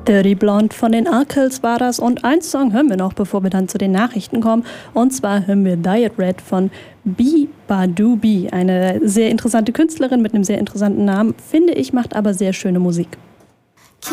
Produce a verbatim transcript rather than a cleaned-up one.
Dirty Blonde von den Arkels war das und ein Song hören wir noch, bevor wir dann zu den Nachrichten kommen, und zwar hören wir Diet Red von B. Badu B, eine sehr interessante Künstlerin mit einem sehr interessanten Namen, finde ich, macht aber sehr schöne Musik.